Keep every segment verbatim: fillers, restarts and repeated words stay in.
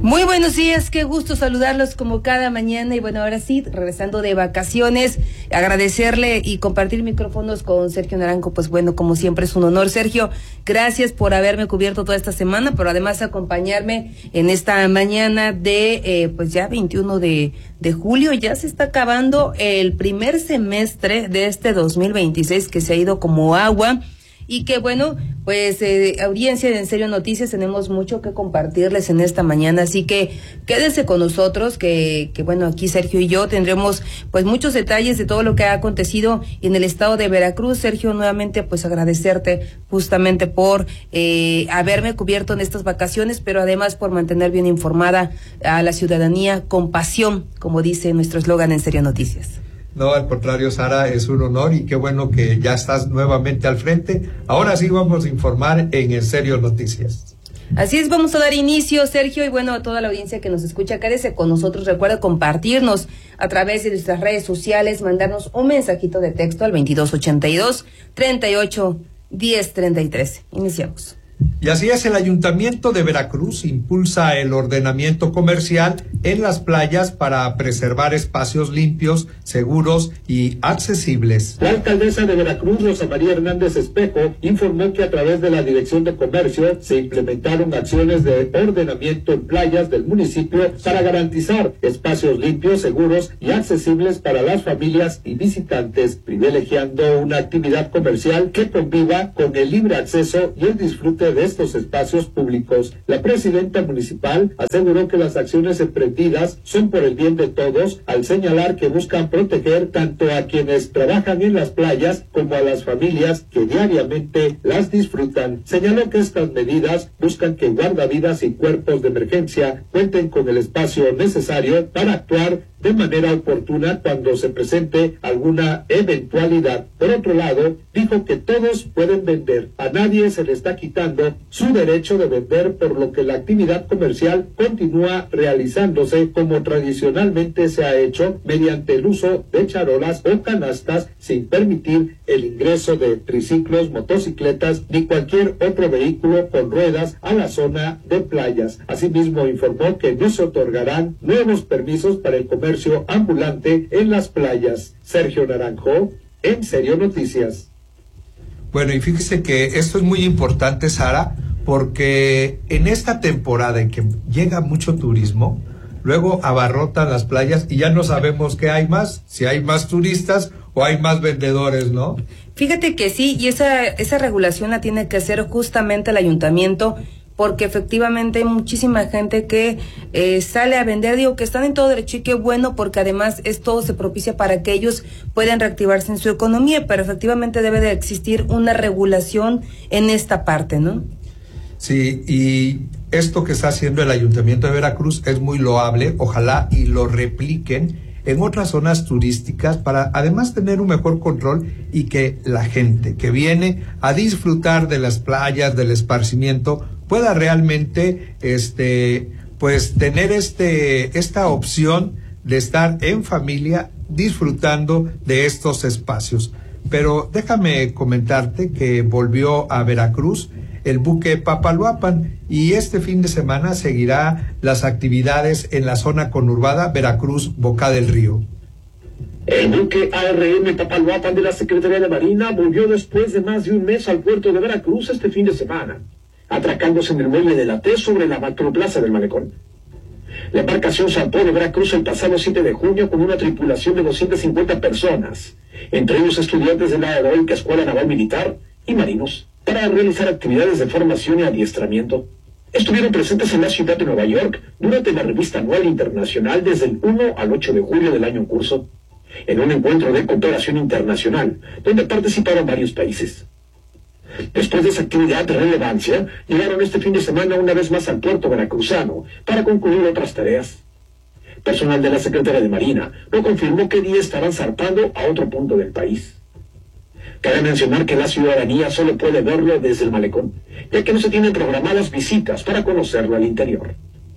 Muy buenos días, qué gusto saludarlos como cada mañana y bueno, ahora sí, regresando de vacaciones, agradecerle y compartir micrófonos con Sergio Naranjo, pues bueno, como siempre es un honor. Sergio, gracias por haberme cubierto toda esta semana, pero además acompañarme en esta mañana de, eh, pues ya veintiuno de julio, ya se está acabando el primer semestre de este dos mil veintiséis que se ha ido como agua. Y que bueno, pues eh, audiencia de En Serio Noticias, tenemos mucho que compartirles en esta mañana, así que quédense con nosotros, que, que bueno, aquí Sergio y yo tendremos pues muchos detalles de todo lo que ha acontecido en el estado de Veracruz. Sergio, nuevamente pues agradecerte justamente por eh, haberme cubierto en estas vacaciones, pero además por mantener bien informada a la ciudadanía con pasión, como dice nuestro eslogan En Serio Noticias. No, al contrario, Sara, es un honor y qué bueno que ya estás nuevamente al frente. Ahora sí vamos a informar en En Serio Noticias. Así es, vamos a dar inicio, Sergio, y bueno, a toda la audiencia que nos escucha, quédese con nosotros. Recuerda compartirnos a través de nuestras redes sociales, mandarnos un mensajito de texto al veintidós ochenta y dos, treinta y ocho, diez treinta y tres. Iniciamos. Y así es, el Ayuntamiento de Veracruz impulsa el ordenamiento comercial en las playas para preservar espacios limpios, seguros y accesibles. La alcaldesa de Veracruz, Rosa María Hernández Espejo, informó que a través de la Dirección de Comercio se implementaron acciones de ordenamiento en playas del municipio para garantizar espacios limpios, seguros y accesibles para las familias y visitantes, privilegiando una actividad comercial que conviva con el libre acceso y el disfrute de estos espacios públicos. La presidenta municipal aseguró que las acciones emprendidas son por el bien de todos, al señalar que buscan proteger tanto a quienes trabajan en las playas como a las familias que diariamente las disfrutan. Señaló que estas medidas buscan que guardavidas y cuerpos de emergencia cuenten con el espacio necesario para actuar de manera oportuna cuando se presente alguna eventualidad. Por otro lado, dijo que todos pueden vender, a nadie se le está quitando su derecho de vender, por lo que la actividad comercial continúa realizándose como tradicionalmente se ha hecho, mediante el uso de charolas o canastas, sin permitir el ingreso de triciclos, motocicletas ni cualquier otro vehículo con ruedas a la zona de playas. Asimismo, informó que no se otorgarán nuevos permisos para el comercio ambulante en las playas. Sergio Naranjo, En Serio Noticias. Bueno, y fíjese que esto es muy importante, Sara, porque en esta temporada en que llega mucho turismo, luego abarrotan las playas y ya no sabemos qué hay más, si hay más turistas o hay más vendedores, ¿no? Fíjate que sí, y esa, esa regulación la tiene que hacer justamente el ayuntamiento, porque efectivamente hay muchísima gente que eh, sale a vender, digo que están en todo derecho y qué bueno, porque además esto se propicia para que ellos puedan reactivarse en su economía, pero efectivamente debe de existir una regulación en esta parte, ¿no? Sí, y esto que está haciendo el Ayuntamiento de Veracruz es muy loable, ojalá y lo repliquen en otras zonas turísticas para además tener un mejor control y que la gente que viene a disfrutar de las playas, del esparcimiento, pueda realmente este pues tener este esta opción de estar en familia disfrutando de estos espacios. Pero déjame comentarte que volvió a Veracruz el buque Papaloapan y este fin de semana seguirá las actividades en la zona conurbada Veracruz-Boca del Río. El buque A R M Papaloapan de la Secretaría de Marina volvió después de más de un mes al puerto de Veracruz este fin de semana, atracándose en el muelle de la T sobre la macroplaza del Malecón. La embarcación zarpó de Veracruz el pasado siete de junio con una tripulación de doscientas cincuenta personas, entre ellos estudiantes de la Heroica Escuela Naval Militar y marinos, para realizar actividades de formación y adiestramiento. Estuvieron presentes en la ciudad de Nueva York durante la revista anual internacional desde el uno al ocho de julio del año en curso, en un encuentro de cooperación internacional, donde participaron varios países. Después de esa actividad de relevancia, llegaron este fin de semana una vez más al puerto veracruzano para concluir otras tareas. Personal de la Secretaría de Marina lo confirmó que día estarán zarpando a otro punto del país. Cabe mencionar que la ciudadanía solo puede verlo desde el malecón, ya que no se tienen programadas visitas para conocerlo al interior.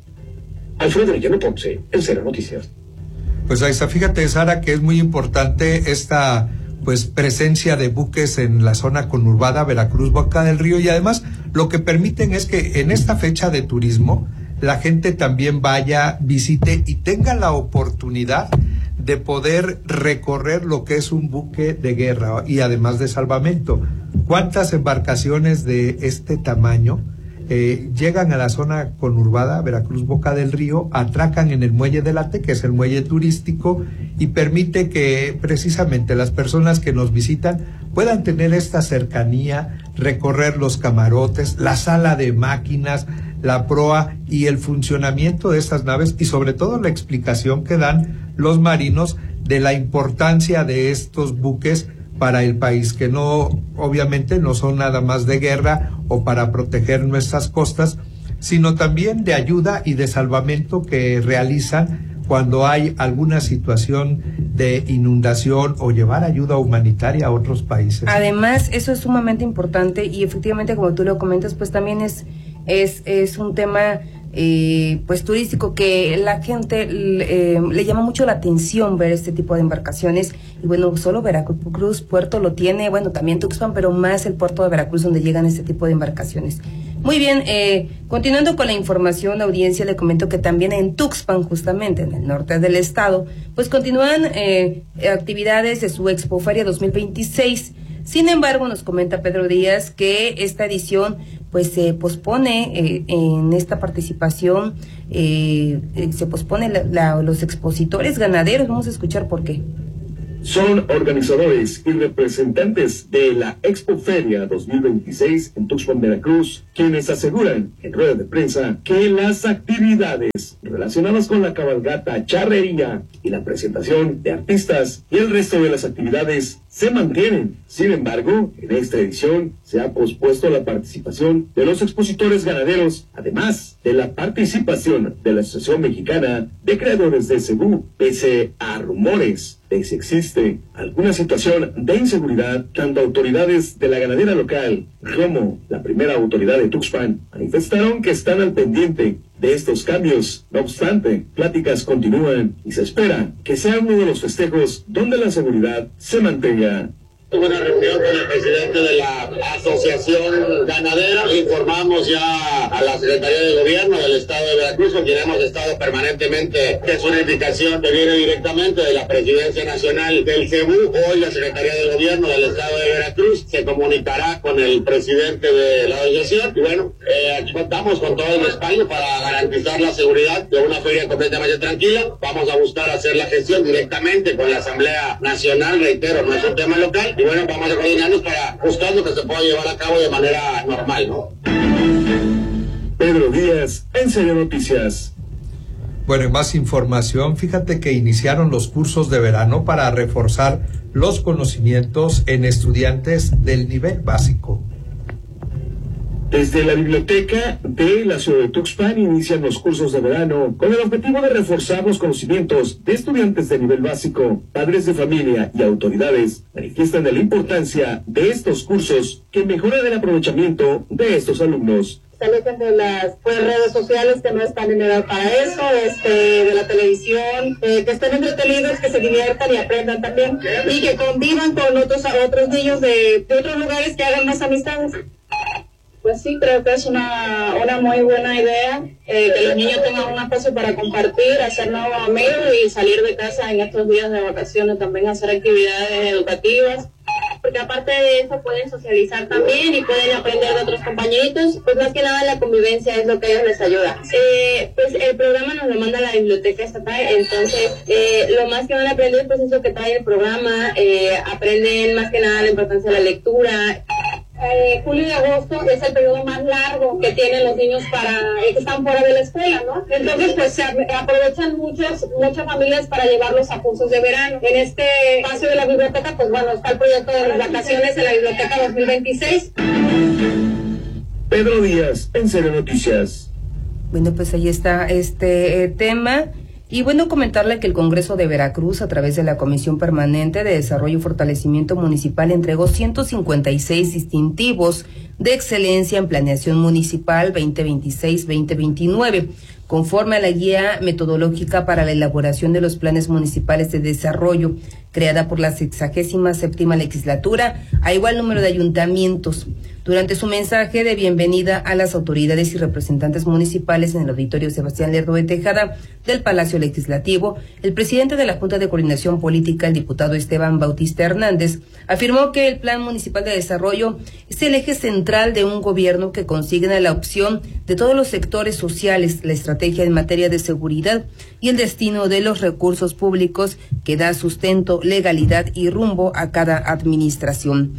Alfredo Arellano Ponce, En Serio Noticias. Pues ahí está, fíjate, Sara, que es muy importante esta pues presencia de buques en la zona conurbada Veracruz, Boca del Río, y además lo que permiten es que en esta fecha de turismo la gente también vaya, visite y tenga la oportunidad de poder recorrer lo que es un buque de guerra y además de salvamento. ¿Cuántas embarcaciones de este tamaño eh, llegan a la zona conurbada, Veracruz Boca del Río, atracan en el muelle de Late, que es el muelle turístico, y permite que precisamente las personas que nos visitan puedan tener esta cercanía, recorrer los camarotes, la sala de máquinas, la proa y el funcionamiento de estas naves, y sobre todo la explicación que dan los marinos de la importancia de estos buques para el país, que no, obviamente no son nada más de guerra o para proteger nuestras costas, sino también de ayuda y de salvamento que realizan cuando hay alguna situación de inundación o llevar ayuda humanitaria a otros países. Además, eso es sumamente importante y efectivamente, como tú lo comentas, pues también es es es un tema eh, pues turístico que la gente eh, le llama mucho la atención ver este tipo de embarcaciones. Y bueno, solo Veracruz Puerto lo tiene, bueno, también Tuxpan, pero más el puerto de Veracruz donde llegan este tipo de embarcaciones. Muy bien, eh, continuando con la información, audiencia, le comento que también en Tuxpan, justamente en el norte del estado, pues continúan eh, actividades de su Expoferia dos mil veintiséis. Sin embargo, nos comenta Pedro Díaz que esta edición pues se pospone eh, en esta participación, eh, eh, se pospone la, la, los expositores ganaderos. Vamos a escuchar por qué. Son organizadores y representantes de la Expoferia dos mil veintiséis en Tuxpan, Veracruz, quienes aseguran en rueda de prensa que las actividades relacionadas con la cabalgata, charrería y la presentación de artistas y el resto de las actividades se mantienen. Sin embargo, en esta edición se ha pospuesto la participación de los expositores ganaderos, además de la participación de la Asociación Mexicana de Creadores de Cebú, pese a rumores de si existe alguna situación de inseguridad. Tanto autoridades de la ganadera local como la primera autoridad de Tuxpan manifestaron que están al pendiente de estos cambios. No obstante, pláticas continúan y se espera que sea uno de los festejos donde la seguridad se mantenga. Tuve una reunión con el presidente de la Asociación Ganadera. Informamos ya a la Secretaría de Gobierno del Estado de Veracruz, con quien hemos estado permanentemente, que es una indicación que viene directamente de la Presidencia Nacional del Cebú. Hoy la Secretaría de Gobierno del Estado de Veracruz se comunicará con el presidente de la asociación. Y bueno, eh, aquí contamos con todo el respaldo para garantizar la seguridad de una feria completamente tranquila. Vamos a buscar hacer la gestión directamente con la Asamblea Nacional, reitero, no es un tema local. Y bueno, vamos a coordinarnos para buscando que se pueda llevar a cabo de manera normal, ¿no? Pedro Díaz, en Serio Noticias. Bueno, en más información, fíjate que iniciaron los cursos de verano para reforzar los conocimientos en estudiantes del nivel básico. Desde la biblioteca de la ciudad de Tuxpan inician los cursos de verano con el objetivo de reforzar los conocimientos de estudiantes de nivel básico. Padres de familia y autoridades manifiestan de la importancia de estos cursos que mejoran el aprovechamiento de estos alumnos. Se alejen de las pues, redes sociales que no están en edad para eso, este, de la televisión, eh, que estén entretenidos, que se diviertan y aprendan también, y que convivan con otros, otros niños de, de otros lugares, que hagan más amistades. Pues sí, creo que es una, una muy buena idea, eh, que los niños tengan un espacio para compartir, hacer nuevos amigos y salir de casa en estos días de vacaciones, también hacer actividades educativas. Porque aparte de eso pueden socializar también y pueden aprender de otros compañeritos, pues más que nada la convivencia es lo que a ellos les ayuda. Eh, pues el programa nos lo manda la biblioteca estatal, entonces eh, lo más que van a aprender pues es lo que trae el programa, eh, aprenden más que nada la importancia de la lectura. Eh, julio y agosto es el periodo más largo que tienen los niños para eh, que están fuera de la escuela, ¿no? Entonces, pues se aprovechan muchas muchas familias para llevarlos a cursos de verano. En este espacio de la biblioteca, pues bueno, está el proyecto de las vacaciones en la biblioteca dos mil veintiséis. Pedro Díaz, en Serio Noticias. Bueno, pues ahí está este eh, tema. Y bueno, comentarle que el Congreso de Veracruz, a través de la Comisión Permanente de Desarrollo y Fortalecimiento Municipal, entregó ciento cincuenta y seis distintivos de excelencia en planeación municipal veinte veintiséis veinte veintinueve, conforme a la guía metodológica para la elaboración de los planes municipales de desarrollo, creada por la sexagésima séptima legislatura, a igual número de ayuntamientos. Durante su mensaje de bienvenida a las autoridades y representantes municipales en el auditorio Sebastián Lerdo de Tejada del Palacio Legislativo, el presidente de la Junta de Coordinación Política, el diputado Esteban Bautista Hernández, afirmó que el Plan Municipal de Desarrollo es el eje central de un gobierno que consigna la opción de todos los sectores sociales, la estrategia en materia de seguridad y el destino de los recursos públicos que da sustento, legalidad y rumbo a cada administración.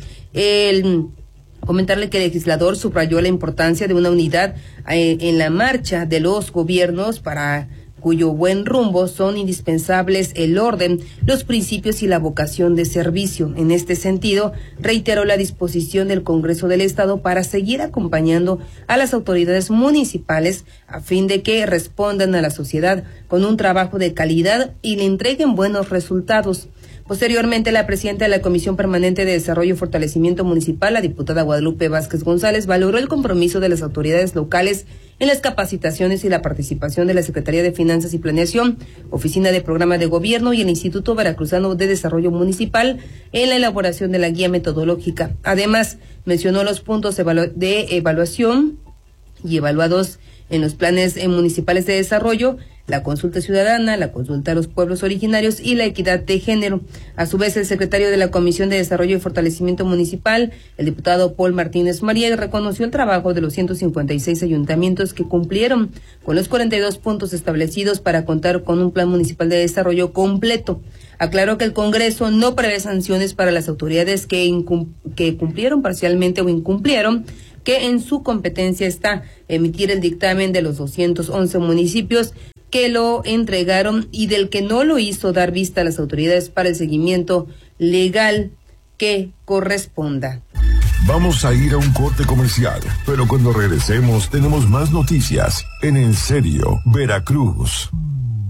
El Comentarle que el legislador subrayó la importancia de una unidad eh, en la marcha de los gobiernos para cuyo buen rumbo son indispensables el orden, los principios y la vocación de servicio. En este sentido, reiteró la disposición del Congreso del Estado para seguir acompañando a las autoridades municipales a fin de que respondan a la sociedad con un trabajo de calidad y le entreguen buenos resultados. Posteriormente, la presidenta de la Comisión Permanente de Desarrollo y Fortalecimiento Municipal, la diputada Guadalupe Vázquez González, valoró el compromiso de las autoridades locales en las capacitaciones y la participación de la Secretaría de Finanzas y Planeación, Oficina de Programa de Gobierno y el Instituto Veracruzano de Desarrollo Municipal en la elaboración de la guía metodológica. Además, mencionó los puntos de evaluación y evaluados en los planes municipales de desarrollo, la consulta ciudadana, la consulta a los pueblos originarios y la equidad de género. A su vez, el secretario de la Comisión de Desarrollo y Fortalecimiento Municipal, el diputado Paul Martínez María, reconoció el trabajo de los ciento cincuenta y seis ayuntamientos que cumplieron con los cuarenta y dos puntos establecidos para contar con un plan municipal de desarrollo completo. Aclaró que el Congreso no prevé sanciones para las autoridades que, incum- que cumplieron parcialmente o incumplieron, que en su competencia está emitir el dictamen de los doscientos once municipios que lo entregaron y del que no lo hizo dar vista a las autoridades para el seguimiento legal que corresponda. Vamos a ir a un corte comercial, pero cuando regresemos tenemos más noticias en En Serio, Veracruz.